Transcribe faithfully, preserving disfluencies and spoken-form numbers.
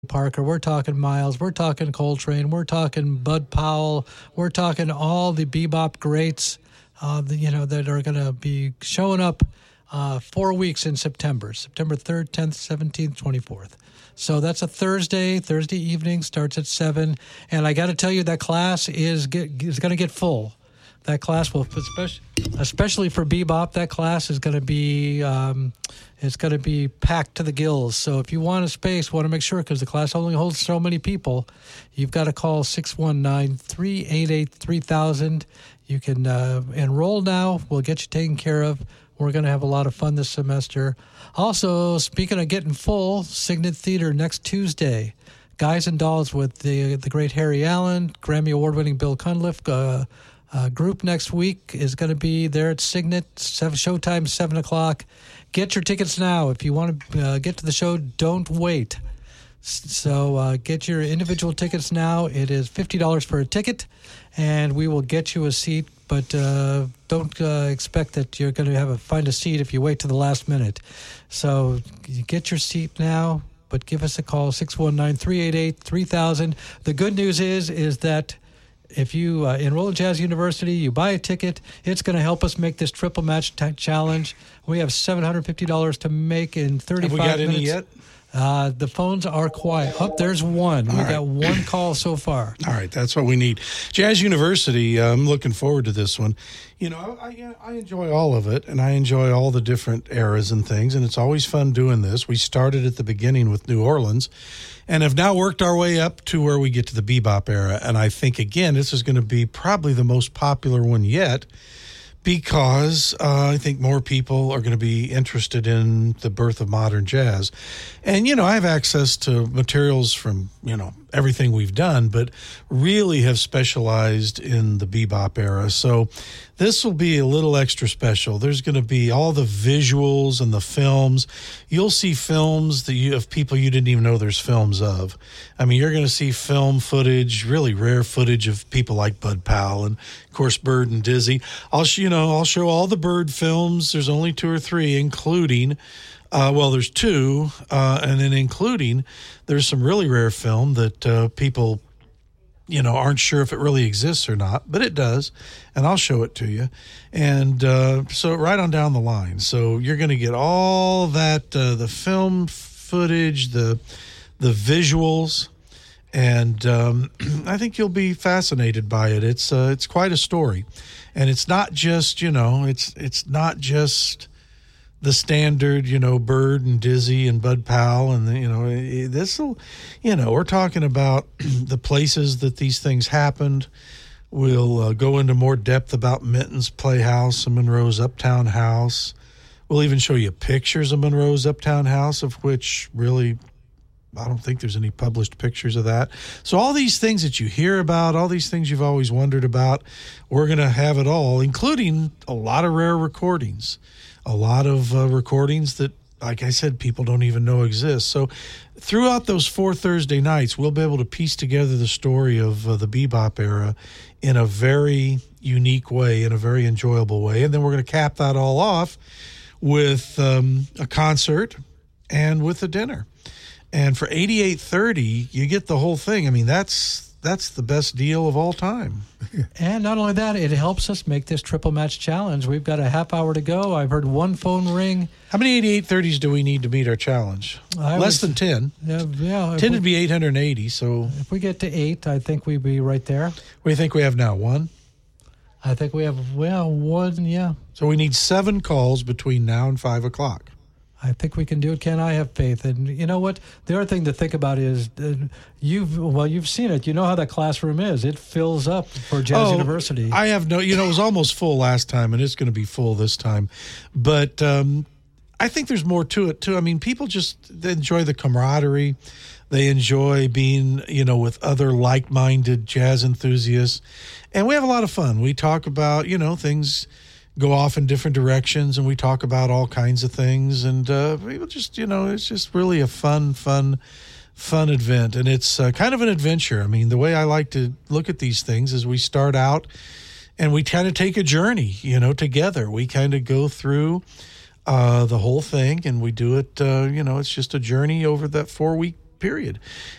Parker, we're talking Miles, we're talking Coltrane, we're talking Bud Powell, we're talking all the bebop greats, uh, the, you know, that are going to be showing up uh, four weeks in September, September third, tenth, seventeenth, twenty-fourth. So that's a Thursday. Thursday evening starts at seven, and I got to tell you that class is get, is going to get full. That class will, especially, especially for bebop, that class is going to be um, it's going to be packed to the gills. So if you want a space, want to make sure, because the class only holds so many people, you've got to call six one nine, three eight eight, three thousand. You can uh, enroll now. We'll get you taken care of. We're going to have a lot of fun this semester. Also, speaking of getting full, Signet Theater next Tuesday. Guys and Dolls with the the great Harry Allen, Grammy Award-winning Bill Cunliffe. Uh, Uh, group next week is going to be there at Signet, seven, showtime seven o'clock. Get your tickets now. If you want to uh, get to the show, don't wait. So uh, get your individual tickets now. It is fifty dollars for a ticket, and we will get you a seat, but uh, don't uh, expect that you're going to have a, find a seat if you wait to the last minute. So you get your seat now, but give us a call, six one nine, three eight eight, three thousand. The good news is, is that if you uh, enroll at Jazz University, you buy a ticket, it's going to help us make this triple match t- challenge. We have seven hundred fifty dollars to make in thirty-five minutes. Have we got minutes. any yet? Uh, the phones are quiet. Oh, there's one. All we right. got one call so far. All right, that's what we need. Jazz University, uh, I'm looking forward to this one. You know, I, I enjoy all of it, and I enjoy all the different eras and things, and it's always fun doing this. We started at the beginning with New Orleans and have now worked our way up to where we get to the bebop era, and I think, again, this is going to be probably the most popular one yet, because uh, I think more people are going to be interested in the birth of modern jazz. And, you know, I have access to materials from, you know, everything we've done, but really have specialized in the bebop era. So this will be a little extra special. There's going to be all the visuals and the films. You'll see films that you, of people you didn't even know there's films of. I mean, you're going to see film footage, really rare footage of people like Bud Powell and, of course, Bird and Dizzy. I'll, you know, I'll show all the Bird films. There's only two or three, including Uh, well, there's two, uh, and then including there's some really rare film that uh, people, you know, aren't sure if it really exists or not, but it does, and I'll show it to you. And uh, so right on down the line. So you're going to get all that, uh, the film footage, the the visuals, and um, I think you'll be fascinated by it. It's uh, it's quite a story, and it's not just, you know, it's it's not just the standard, you know, Bird and Dizzy and Bud Powell, and, you know, this will, you know, we're talking about the places that these things happened. We'll uh, go into more depth about Minton's Playhouse and Monroe's Uptown House. We'll even show you pictures of Monroe's Uptown House, of which really, I don't think there's any published pictures of that. So all these things that you hear about, all these things you've always wondered about, we're going to have it all, including a lot of rare recordings. A lot of uh, recordings that, like I said, people don't even know exist. So throughout those four Thursday nights, we'll be able to piece together the story of uh, the bebop era in a very unique way, in a very enjoyable way. And then we're going to cap that all off with um, a concert and with a dinner. And for eighty-eight thirty, you get the whole thing. I mean, that's that's the best deal of all time. And not only that, it helps us make this triple match challenge. We've got a half hour to go. I've heard one phone ring. How many eighty-eight thirties do we need to meet our challenge? I Less was, than ten. Yeah, yeah. ten we, would be eight hundred eighty, so... If we get to eight, I think we'd be right there. What do you think we have now, one? I think we have, well, one, yeah. So we need seven calls between now and five o'clock. I think we can do it, Ken. I have faith. And you know what? The other thing to think about is uh, you've, well, you've seen it. You know how that classroom is. It fills up for Jazz oh, University. I have no, you know, it was almost full last time, and it's going to be full this time. But um, I think there's more to it, too. I mean, people just they enjoy the camaraderie. They enjoy being, you know, with other like-minded jazz enthusiasts. And we have a lot of fun. We talk about, you know, things go off in different directions, and we talk about all kinds of things, and uh, people just, you know, it's just really a fun, fun, fun event, and it's uh, kind of an adventure. I mean, the way I like to look at these things is we start out, and we kind of take a journey, you know, together. We kind of go through uh, the whole thing, and we do it, uh, you know, it's just a journey over that four-week period.